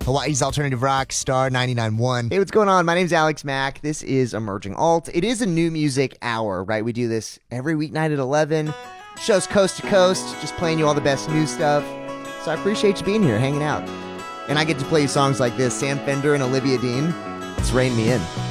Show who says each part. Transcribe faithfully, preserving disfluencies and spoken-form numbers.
Speaker 1: Hawaii's Alternative Rock, Star ninety-nine point one.
Speaker 2: Hey, what's going on? My name's Alex Mack. This is Emerging Alt. It is a new music hour, right? We do this every weeknight at eleven. Shows coast to coast, just playing you all the best new stuff. So I appreciate you being here, hanging out. And I get to play you songs like this, Sam Fender and Olivia Dean. It's Rain Me In.